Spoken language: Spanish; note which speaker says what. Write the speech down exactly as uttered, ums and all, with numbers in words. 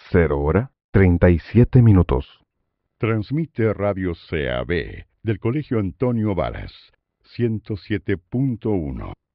Speaker 1: Cero hora, treinta y siete minutos.
Speaker 2: Transmite Radio C A B del Colegio Antonio Varas, ciento siete punto uno.